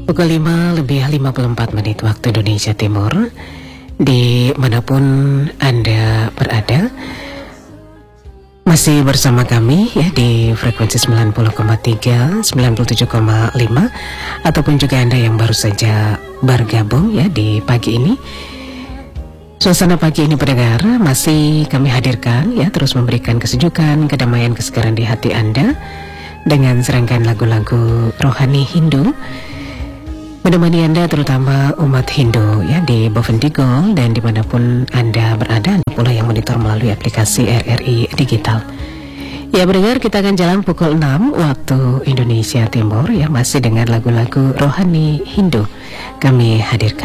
Pukul 5 lebih 54 menit waktu Indonesia Timur. Dimanapun Anda berada, masih bersama kami ya di frekuensi 90,3, 97,5, ataupun juga Anda yang baru saja bergabung ya di pagi ini. Suasana pagi ini pendengar masih kami hadirkan ya, terus memberikan kesejukan, kedamaian, kesegaran di hati Anda dengan serangkaian lagu-lagu rohani Hindu, menemani Anda terutama umat Hindu ya di Bovendigul dan dimanapun Anda berada, Anda pula yang monitor melalui aplikasi RRI Digital. Ya pendengar, kita akan jalan pukul 6 waktu Indonesia Timur ya, masih dengan lagu-lagu rohani Hindu kami hadirkan.